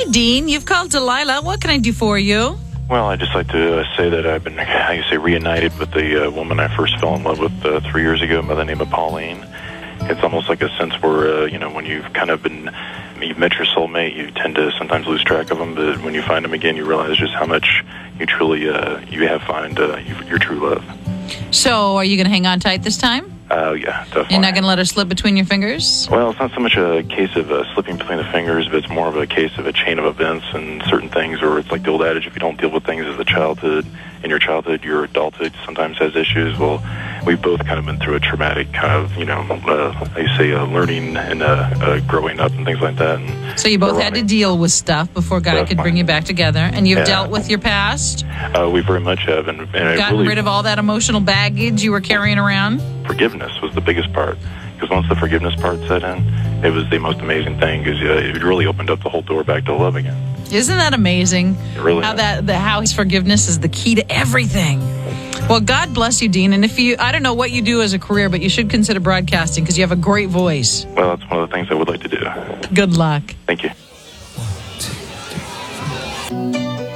Dean. You've called Delilah. What can I do for you? Well, I'd just like to say that I've been, reunited with the woman I first fell in love with 3 years ago by the name of Pauline. It's almost like a sense where, when you've met your soulmate, you tend to sometimes lose track of them, but when you find them again, you realize just how much you truly, you have found your true love. So, are you going to hang on tight this time? Yeah, definitely. You're not going to let her slip between your fingers? Well, it's not so much a case of slipping between the fingers, but it's more of a case of a chain of events and certain things, or it's like the old adage, if you don't deal with things as a childhood, in your childhood, your adulthood sometimes has issues. Well, we've both kind of been through a traumatic kind of, learning and growing up and things like that. And so you both had to deal with stuff before God could bring you back together, and you've dealt with your past? We very much have. And gotten rid of all that emotional baggage you were carrying around? Forgiveness was the biggest part, because once the forgiveness part set in, it was the most amazing thing, because it really opened up the whole door back to love again. Isn't that amazing? It really how his forgiveness is the key to everything. Well, God bless you, Dean. And I don't know what you do as a career, but you should consider broadcasting because you have a great voice. Well, that's one of the things I would like to do. Good luck. Thank you.